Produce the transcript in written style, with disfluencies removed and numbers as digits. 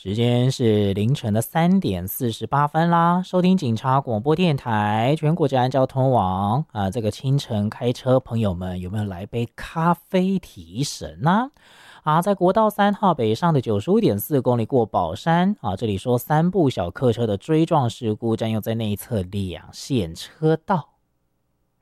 时间是凌晨的3:48啦，收听警察广播电台全国治安交通网啊，这个清晨开车朋友们有没有来杯咖啡提神呢？在国道3号北上的95.4公里过宝山这里说3部小客车的追撞事故占用在内侧2线车道